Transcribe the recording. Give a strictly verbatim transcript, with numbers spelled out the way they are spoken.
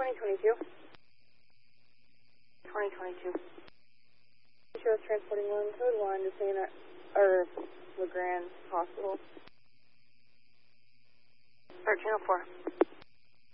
twenty twenty-two. twenty twenty-two. Shows transporting one, code one to Saint, or LeGrand Hospital. thirteen oh four.